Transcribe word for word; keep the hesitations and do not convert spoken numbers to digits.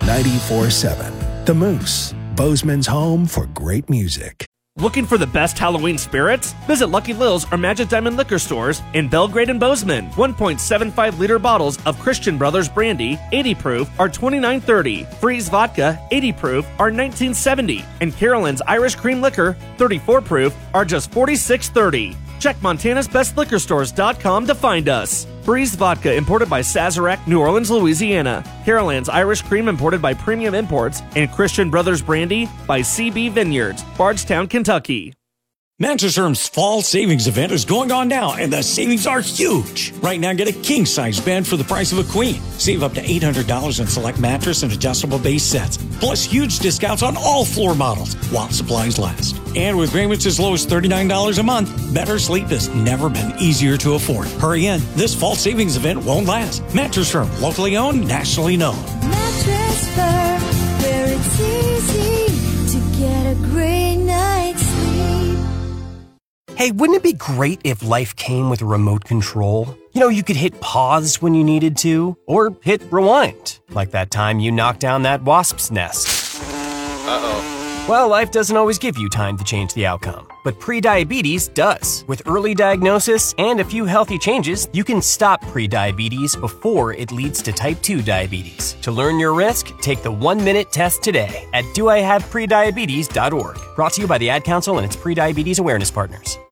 ninety-four point seven. The Moose, Bozeman's home for great music. Looking for the best Halloween spirits? Visit Lucky Lil's or Magic Diamond liquor stores in Belgrade and Bozeman. one point seven five liter bottles of Christian Brothers Brandy, eighty proof, are twenty-nine thirty. Freeze Vodka, eighty proof, are nineteen seventy. And Carolyn's Irish Cream Liquor, thirty-four proof, are just forty-six thirty. Check Montana's Best Liquor Stores dot com to find us. Breeze Vodka, imported by Sazerac, New Orleans, Louisiana. Carolyn's Irish Cream, imported by Premium Imports. And Christian Brothers Brandy by C B Vineyards, Bardstown, Kentucky. Mattress Firm's fall savings event is going on now, and the savings are huge. Right now, get a king-size bed for the price of a queen. Save up to eight hundred dollars on select mattress and adjustable base sets. Plus, huge discounts on all floor models while supplies last. And with payments as low as thirty-nine dollars a month, better sleep has never been easier to afford. Hurry in. This fall savings event won't last. Mattress Firm, locally owned, nationally known. Mattress Firm, where it's easy to get a great night's sleep. Hey, wouldn't it be great if life came with a remote control? You know, you could hit pause when you needed to, or hit rewind, like that time you knocked down that wasp's nest. Uh-oh. Well, life doesn't always give you time to change the outcome, but prediabetes does. With early diagnosis and a few healthy changes, you can stop prediabetes before it leads to type two diabetes. To learn your risk, take the one-minute test today at do I have prediabetes dot org. Brought to you by the Ad Council and its prediabetes awareness partners.